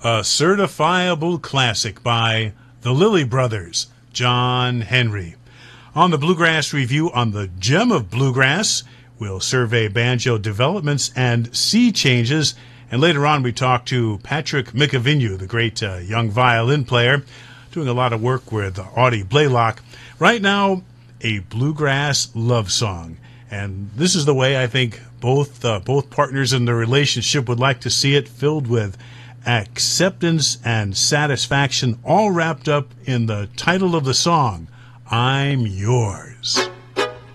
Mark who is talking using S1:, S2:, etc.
S1: A certifiable classic by the Lilly Brothers, John Henry. On the Bluegrass Review on the Gem of Bluegrass, we'll survey banjo developments and sea changes. And later on, we talk to Patrick Micovinuo, the great young violin player, doing a lot of work with Audie Blaylock. Right now, a bluegrass love song. And this is the way I think both partners in the relationship would like to see it, filled with acceptance and satisfaction, all wrapped up in the title of the song, I'm Yours.